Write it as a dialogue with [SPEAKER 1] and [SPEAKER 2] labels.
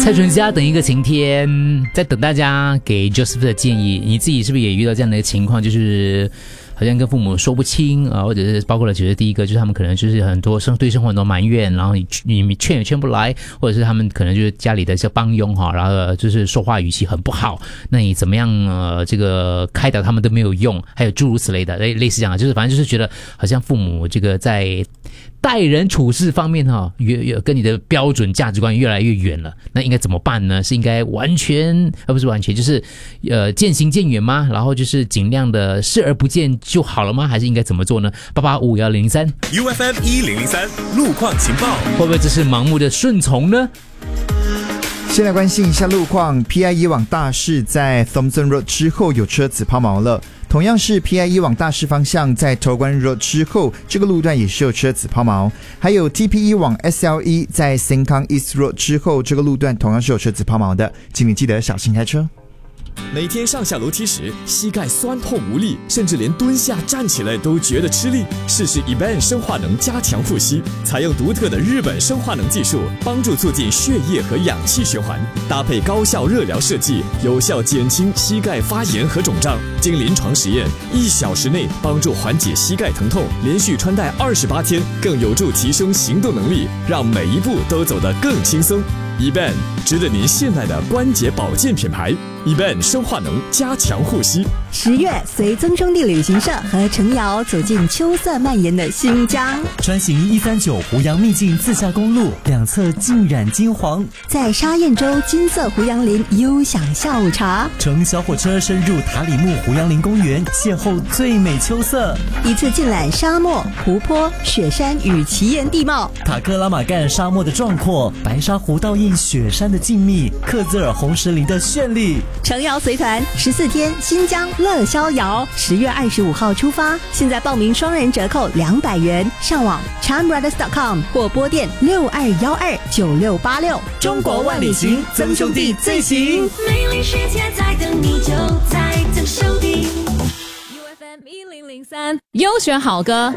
[SPEAKER 1] 蔡淳佳等一个晴天，在等大家给 Joseph 的建议。你自己是不是也遇到这样的一个情况，就是好像跟父母说不清啊，或者是包括了，其实第一个就是他们可能就是很多对生活很多埋怨，然后你劝也劝不来，或者是他们可能就是家里的这帮佣哈，然后就是说话语气很不好，那你怎么样这个开导他们都没有用，还有诸如此类的类似这样的，就是反正就是觉得好像父母这个在待人处事方面越跟你的标准价值观越来越远了，那应该怎么办呢？是应该完全不是完全，就是渐行渐远吗？然后就是尽量的视而不见就好了吗？还是应该怎么做呢？885103
[SPEAKER 2] UFM 1003路况情报，
[SPEAKER 1] 会不会这是盲目的顺从呢？
[SPEAKER 3] 先来关心一下路况 ，PIE 往大市在 Thomson Road 之后有车子抛锚了。同样是 PIE 往大市方向，在头关 Road 之后，这个路段也是有车子抛锚。还有 TPE 往 SLE 在 Sengkang East Road 之后，这个路段同样是有车子抛锚的，请你记得小心开车。
[SPEAKER 2] 每天上下楼梯时，膝盖酸痛无力，甚至连蹲下站起来都觉得吃力。试试 eBan 生化能加强护膝，采用独特的日本生化能技术，帮助促进血液和氧气循环，搭配高效热疗设计，有效减轻膝盖发炎和肿胀。经临床实验，1小时内帮助缓解膝盖疼痛，连续穿戴28天，更有助提升行动能力，让每一步都走得更轻松。eBan 值得您信赖的关节保健品牌。eBan 生化能加强护膝。
[SPEAKER 4] 10月，随曾兄弟旅行社和程瑶走进秋色蔓延的新疆，
[SPEAKER 5] 穿行139湖阳秘境自驾公路，两侧浸染金黄，
[SPEAKER 4] 在沙堰洲金色湖杨林悠享下午茶，
[SPEAKER 5] 乘小火车深入塔里木湖杨林公园，邂逅最美秋色，
[SPEAKER 4] 一次尽览沙漠、湖泊、雪山与奇岩地貌，
[SPEAKER 5] 塔克拉玛干沙漠的壮阔，白沙湖倒映雪山的静谧，克孜尔红石林的绚丽。
[SPEAKER 4] 程瑶随团14天新疆乐逍遥，10月25号出发，现在报名双人折扣200元，上网 charmbrothers.com 或拨电62129686。
[SPEAKER 5] 中国万里行，曾兄弟最行。
[SPEAKER 6] 美丽世界在等你，就在曾兄弟。UFM 1003，
[SPEAKER 7] 优选好歌